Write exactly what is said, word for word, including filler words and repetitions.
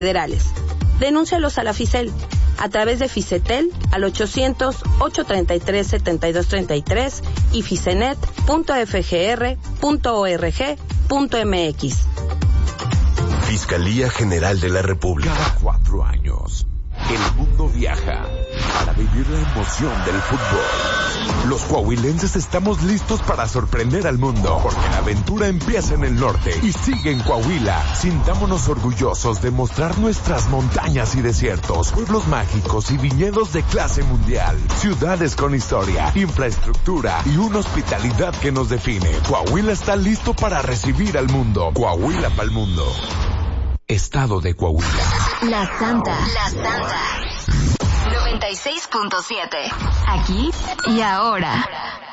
federales. Denúncialos a la Ficel a través de Ficetel al ochocientos, ochocientos treinta y tres, setenta y dos treinta y tres y ficenet punto f g r punto org punto m x. Fiscalía General de la República. Cada cuatro años, el mundo viaja para vivir la emoción del fútbol. Los coahuilenses estamos listos para sorprender al mundo, porque la aventura empieza en el norte y sigue en Coahuila. Sintámonos orgullosos de mostrar nuestras montañas y desiertos, pueblos mágicos y viñedos de clase mundial, ciudades con historia, infraestructura y una hospitalidad que nos define. Coahuila está listo para recibir al mundo. Coahuila pa'l mundo. Estado de Coahuila. La Santa. La Santa. noventa y seis punto siete. Aquí y ahora.